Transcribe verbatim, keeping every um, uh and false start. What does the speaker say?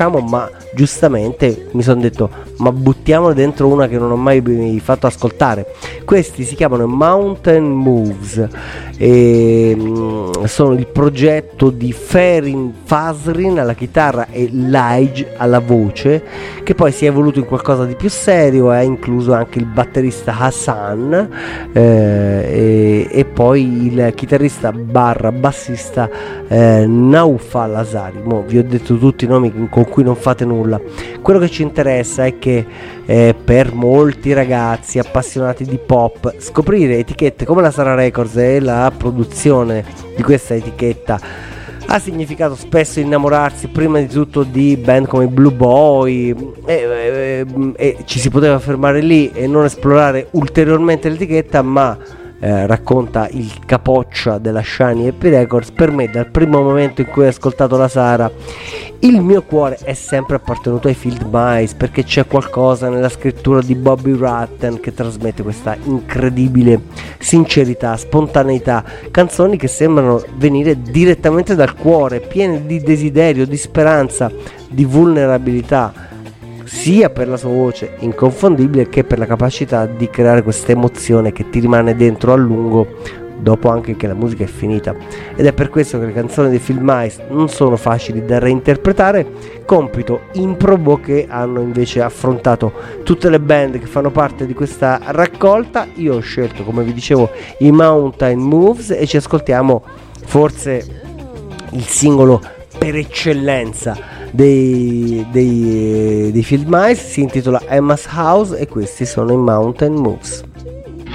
conosciamo, ma giustamente mi sono detto, ma buttiamone dentro una che non ho mai fatto ascoltare. Questi si chiamano Mountain Moves e mh, sono il progetto di Ferin Fasrin alla chitarra e Lige alla voce, che poi si è evoluto in qualcosa di più serio, ha incluso anche il batterista Hassan eh, e, e poi il chitarrista barra bassista eh, Naufal Azari. Mo vi ho detto tutti i nomi con cui non fate nulla. Quello che ci interessa è che eh, per molti ragazzi appassionati di pop, scoprire etichette come la Sarah Records e la produzione di questa etichetta ha significato spesso innamorarsi prima di tutto di band come i Blue Boy e, e, e ci si poteva fermare lì e non esplorare ulteriormente l'etichetta, ma Eh, racconta il capoccia della Shiny Happy Records. Per me, dal primo momento in cui ho ascoltato la Sara, il mio cuore è sempre appartenuto ai Field Mice, perché c'è qualcosa nella scrittura di Bobby Rutten che trasmette questa incredibile sincerità, spontaneità, canzoni che sembrano venire direttamente dal cuore, piene di desiderio, di speranza, di vulnerabilità, sia per la sua voce inconfondibile che per la capacità di creare questa emozione che ti rimane dentro a lungo dopo anche che la musica è finita. Ed è per questo che le canzoni dei Field Mice non sono facili da reinterpretare, compito improbo che hanno invece affrontato tutte le band che fanno parte di questa raccolta. Io ho scelto, come vi dicevo, i Mountain Moves e ci ascoltiamo forse il singolo per eccellenza dei, dei, dei Field Mice, si intitola Emma's House e questi sono i Mountain Moves.